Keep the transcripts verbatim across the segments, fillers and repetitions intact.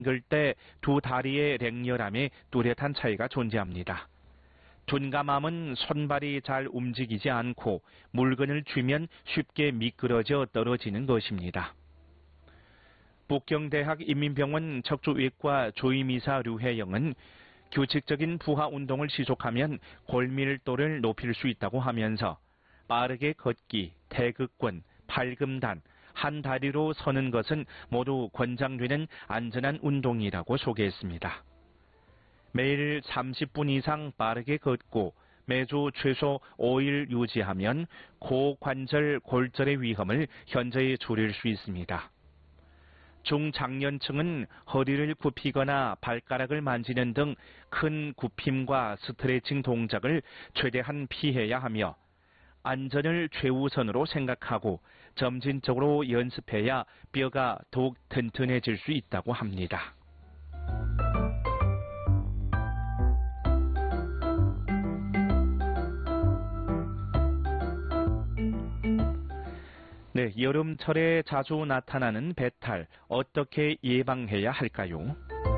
긁을 때 두 다리의 랭렬함에 뚜렷한 차이가 존재합니다. 둔감함은 손발이 잘 움직이지 않고 물건을 쥐면 쉽게 미끄러져 떨어지는 것입니다. 북경대학 인민병원 척추외과 조임의사 류혜영은 규칙적인 부하 운동을 지속하면 골밀도를 높일 수 있다고 하면서 빠르게 걷기, 태극권, 팔금단, 한 다리로 서는 것은 모두 권장되는 안전한 운동이라고 소개했습니다. 매일 삼십 분 이상 빠르게 걷고 매주 최소 오 일 유지하면 고관절 골절의 위험을 현저히 줄일 수 있습니다. 중장년층은 허리를 굽히거나 발가락을 만지는 등 큰 굽힘과 스트레칭 동작을 최대한 피해야 하며 안전을 최우선으로 생각하고 점진적으로 연습해야 뼈가 더욱 튼튼해질 수 있다고 합니다. 네, 여름철에 자주 나타나는 배탈, 어떻게 예방해야 할까요?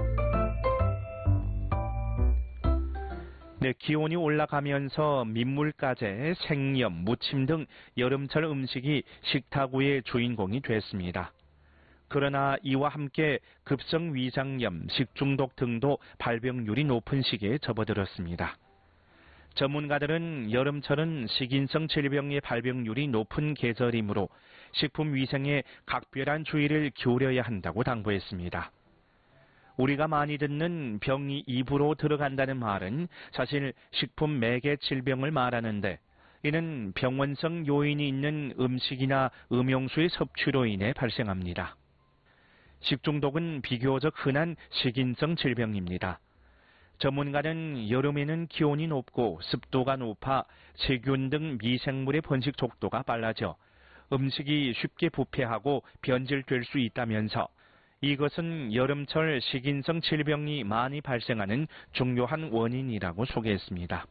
네, 기온이 올라가면서 민물가재, 생염, 무침 등 여름철 음식이 식탁 위의 주인공이 됐습니다. 그러나 이와 함께 급성 위장염, 식중독 등도 발병률이 높은 시기에 접어들었습니다. 전문가들은 여름철은 식인성 질병의 발병률이 높은 계절이므로 식품 위생에 각별한 주의를 기울여야 한다고 당부했습니다. 우리가 많이 듣는 병이 입으로 들어간다는 말은 사실 식품 매개 질병을 말하는데 이는 병원성 요인이 있는 음식이나 음용수의 섭취로 인해 발생합니다. 식중독은 비교적 흔한 식인성 질병입니다. 전문가는 여름에는 기온이 높고 습도가 높아 세균 등 미생물의 번식 속도가 빨라져 음식이 쉽게 부패하고 변질될 수 있다면서 이것은 여름철 식인성 질병이 많이 발생하는 중요한 원인이라고 소개했습니다.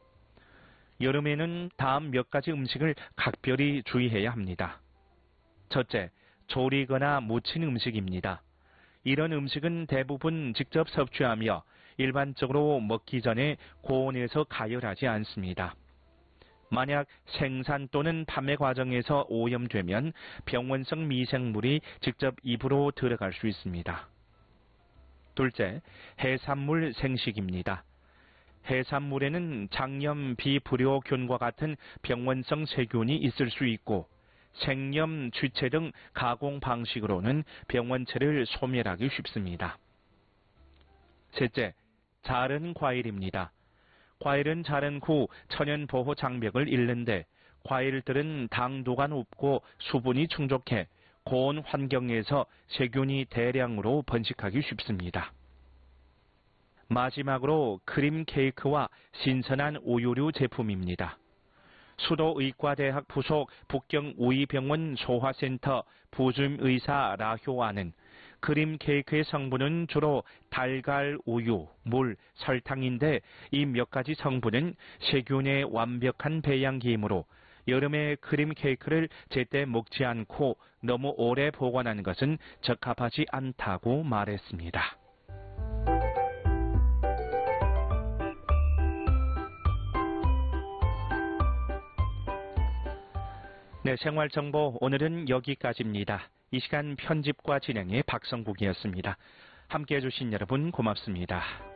여름에는 다음 몇 가지 음식을 각별히 주의해야 합니다. 첫째, 조리거나 무친 음식입니다. 이런 음식은 대부분 직접 섭취하며 일반적으로 먹기 전에 고온에서 가열하지 않습니다. 만약 생산 또는 판매 과정에서 오염되면 병원성 미생물이 직접 입으로 들어갈 수 있습니다. 둘째, 해산물 생식입니다. 해산물에는 장염, 비브리오균과 같은 병원성 세균이 있을 수 있고 생염, 쥐체 등 가공 방식으로는 병원체를 소멸하기 쉽습니다. 셋째, 자른 과일입니다. 과일은 자른 후 천연 보호 장벽을 잃는데 과일들은 당도가 높고 수분이 충족해 고온 환경에서 세균이 대량으로 번식하기 쉽습니다. 마지막으로 크림 케이크와 신선한 우유류 제품입니다. 수도의과대학 부속 북경우이병원 소화센터 부주임의사 라효아는 크림 케이크의 성분은 주로 달걀, 우유, 물, 설탕인데 이 몇 가지 성분은 세균의 완벽한 배양기이므로 여름에 크림 케이크를 제때 먹지 않고 너무 오래 보관하는 것은 적합하지 않다고 말했습니다. 네, 생활정보 오늘은 여기까지입니다. 이 시간 편집과 진행의 박성국이었습니다. 함께해 주신 여러분 고맙습니다.